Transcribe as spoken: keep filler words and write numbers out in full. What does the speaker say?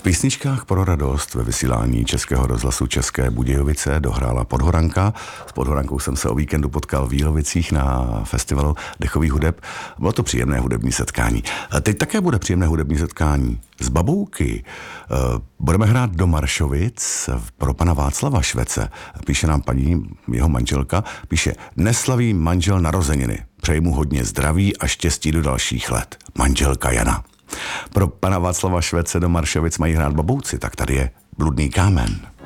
písničkách pro radost ve vysílání Českého rozhlasu České Budějovice dohrála Podhoranka. S Podhorankou jsem se o víkendu potkal v Jílovicích na festivalu dechových hudeb. Bylo to příjemné hudební setkání. Teď také bude příjemné hudební setkání z Babouky. Budeme hrát do Maršovic pro pana Václava Švece. Píše nám paní, jeho manželka, píše: neslaví manžel narozeniny. Přeji mu hodně zdraví a štěstí do dalších let. Manželka Jana. Pro pana Václava Švece do Maršovic mají hrát Babouci, tak tady je Bludný kámen.